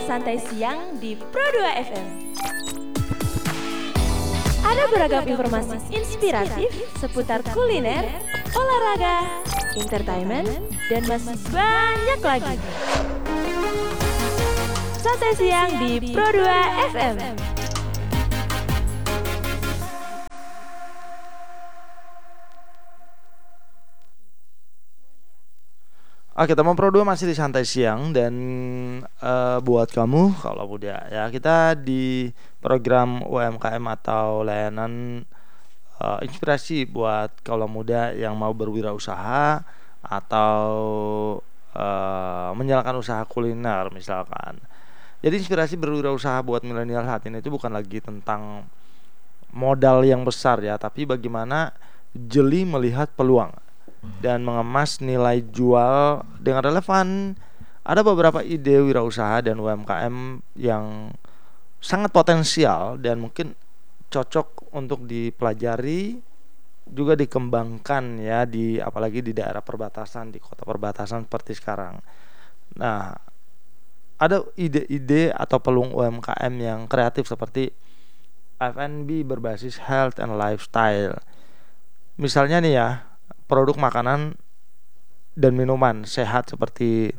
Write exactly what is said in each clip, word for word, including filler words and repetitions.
Santai Siang di Pro dua F M. Ada beragam informasi inspiratif seputar kuliner, olahraga, entertainment, dan masih banyak lagi. Santai Siang di Pro dua F M. Oke, teman Pro dua masih di Santai Siang dan uh, buat kamu kalau muda ya, kita di program U M K M atau layanan uh, inspirasi buat kalau muda yang mau berwirausaha atau uh, menjalankan usaha kuliner misalkan. Jadi inspirasi berwirausaha buat milenial saat ini itu bukan lagi tentang modal yang besar ya, tapi bagaimana jeli melihat peluang dan mengemas nilai jual dengan relevan. Ada beberapa ide wirausaha dan U M K M yang sangat potensial dan mungkin cocok untuk dipelajari, juga dikembangkan ya, di apalagi di daerah perbatasan, di kota perbatasan seperti sekarang. Nah, ada ide-ide atau peluang U M K M yang kreatif seperti F and B berbasis health and lifestyle. Misalnya nih ya, produk makanan dan minuman sehat seperti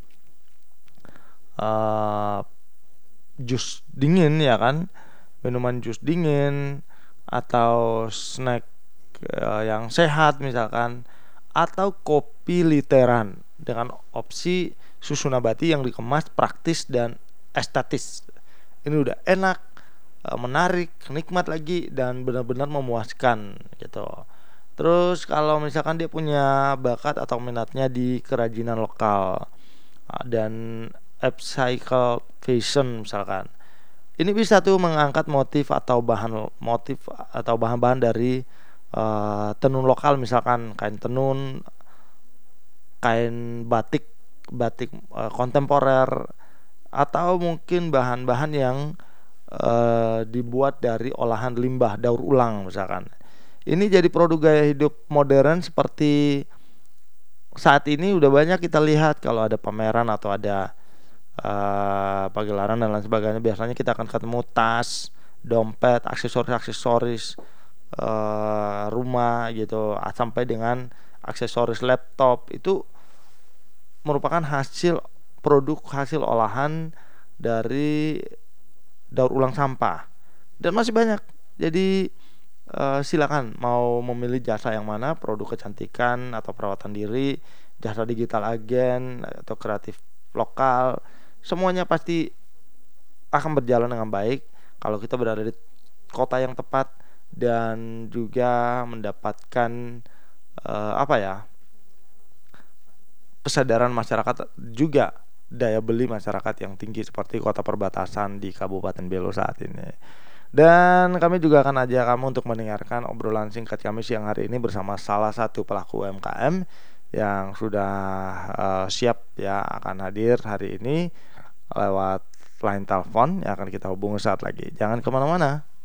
uh, jus dingin ya kan, minuman jus dingin atau snack uh, yang sehat misalkan, atau kopi literan dengan opsi susu nabati yang dikemas praktis dan estetis. Ini udah enak, uh, menarik, nikmat lagi, dan benar-benar memuaskan gitu. Terus kalau misalkan dia punya bakat atau minatnya di kerajinan lokal dan upcycle fashion misalkan, ini bisa tuh mengangkat motif atau bahan motif atau bahan-bahan dari uh, tenun lokal, misalkan kain tenun, kain batik, batik uh, kontemporer, atau mungkin bahan-bahan yang uh, dibuat dari olahan limbah daur ulang misalkan. Ini jadi produk gaya hidup modern seperti saat ini udah banyak kita lihat kalau ada pameran atau ada uh, pagelaran dan lain sebagainya. Biasanya kita akan ketemu tas, dompet, aksesoris-aksesoris uh, rumah gitu, sampai dengan aksesoris laptop. Itu merupakan hasil produk hasil olahan dari daur ulang sampah, dan masih banyak. Jadi Uh, silakan mau memilih jasa yang mana, produk kecantikan atau perawatan diri, jasa digital agen atau kreatif lokal, semuanya pasti akan berjalan dengan baik kalau kita berada di kota yang tepat dan juga mendapatkan uh, apa ya kesadaran masyarakat, juga daya beli masyarakat yang tinggi seperti kota perbatasan di Kabupaten Belo saat ini. Dan kami juga akan ajak kamu untuk mendengarkan obrolan singkat kami siang hari ini bersama salah satu pelaku U M K M yang sudah uh, siap ya akan hadir hari ini lewat line telepon yang akan kita hubungi saat lagi. Jangan kemana-mana.